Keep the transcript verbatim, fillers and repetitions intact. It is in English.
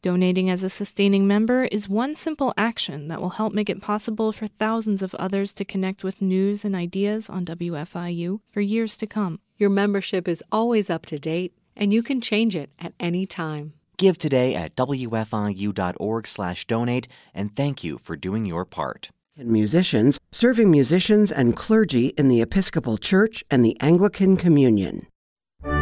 Donating as a sustaining member is one simple action that will help make it possible for thousands of others to connect with news and ideas on W F I U for years to come. Your membership is always up to date, and you can change it at any time. Give today at W F I U dot org slash donate, and thank you for doing your part. And musicians, serving musicians and clergy in the Episcopal Church and the Anglican Communion.